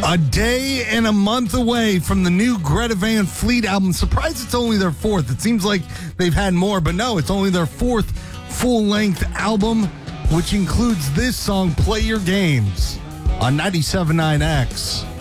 A day and a month away from the new Greta Van Fleet album. Surprised it's only their fourth. It seems like they've had more, but no, it's only their fourth full-length album, which includes this song, Play Your Games, on 97.9 X.